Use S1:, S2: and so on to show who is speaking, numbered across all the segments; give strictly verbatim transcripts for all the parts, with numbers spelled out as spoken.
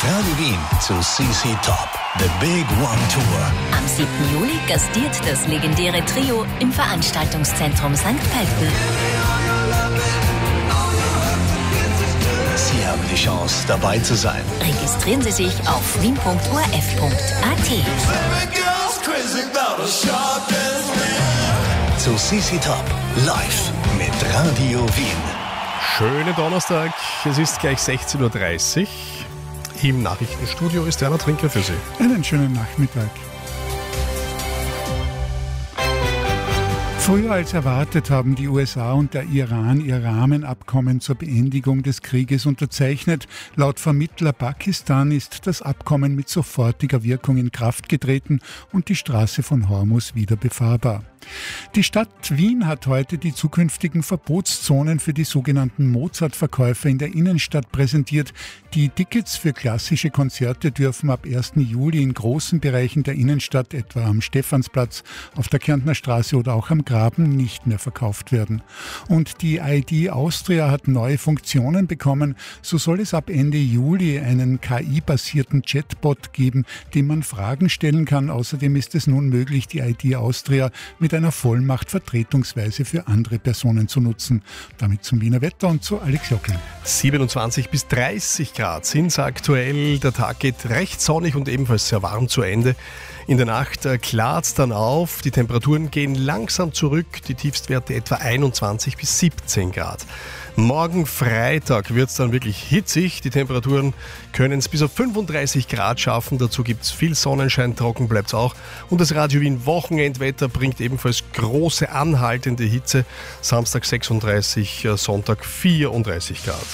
S1: Radio Wien zu C C Top, The Big One Tour.
S2: Am siebten Juli gastiert das legendäre Trio im Veranstaltungszentrum Sankt Pölten.
S1: Sie haben die Chance, dabei zu sein.
S2: Registrieren Sie sich auf wien punkt o r f punkt a t.
S1: Zu C C Top, live mit Radio Wien.
S3: Schönen Donnerstag, es ist gleich sechzehn Uhr dreißig. Im Nachrichtenstudio ist Werner Trinker für Sie.
S4: Einen schönen Nachmittag. Früher als erwartet haben die U S A und der Iran ihr Rahmenabkommen zur Beendigung des Krieges unterzeichnet. Laut Vermittler Pakistan ist das Abkommen mit sofortiger Wirkung in Kraft getreten und die Straße von Hormuz wieder befahrbar. Die Stadt Wien hat heute die zukünftigen Verbotszonen für die sogenannten Mozart-Verkäufer in der Innenstadt präsentiert. Die Tickets für klassische Konzerte dürfen ab ersten Juli in großen Bereichen der Innenstadt, etwa am Stephansplatz, auf der Kärntner Straße oder auch am Graben, nicht mehr verkauft werden. Und die I D Austria hat neue Funktionen bekommen. So soll es ab Ende Juli einen K I-basierten Chatbot geben, dem man Fragen stellen kann. Außerdem ist es nun möglich, die I D Austria mit einer Vollmacht vertretungsweise für andere Personen zu nutzen. Damit zum Wiener Wetter und zu Alex Jockel.
S3: siebenundzwanzig bis dreißig Grad sind es aktuell. Der Tag geht recht sonnig und ebenfalls sehr warm zu Ende. In der Nacht klart es dann auf. Die Temperaturen gehen langsam zurück. Die Tiefstwerte etwa einundzwanzig bis siebzehn Grad. Morgen Freitag wird es dann wirklich hitzig. Die Temperaturen können es bis auf fünfunddreißig Grad schaffen. Dazu gibt es viel Sonnenschein, trocken bleibt es auch. Und das Radio Wien Wochenendwetter bringt ebenfalls große anhaltende Hitze. Samstag sechsunddreißig, Sonntag vierunddreißig Grad.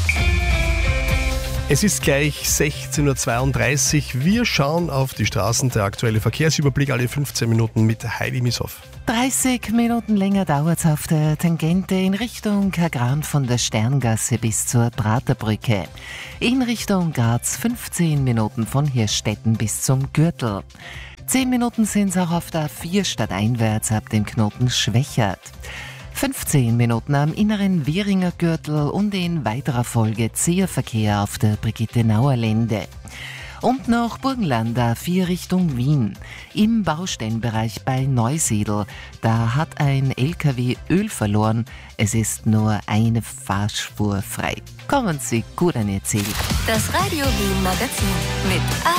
S3: Es ist gleich sechzehn Uhr zweiunddreißig. Wir schauen auf die Straßen. Der aktuelle Verkehrsüberblick alle fünfzehn Minuten mit Heidi Mishoff.
S5: dreißig Minuten länger dauert es auf der Tangente in Richtung Kagran von der Sterngasse bis zur Praterbrücke. In Richtung Graz fünfzehn Minuten von Hirstetten bis zum Gürtel. zehn Minuten sind es auch auf der A vier stadteinwärts ab dem Knoten Schwächert. fünfzehn Minuten am inneren Währinger Gürtel und in weiterer Folge zäher Verkehr auf der Brigittenauer Lände. Und noch Burgenland, A vier Richtung Wien. Im Baustellenbereich bei Neusiedl, da hat ein L K W Öl verloren. Es ist nur eine Fahrspur frei. Kommen Sie gut an Ihr Ziel.
S2: Das Radio Wien Magazin mit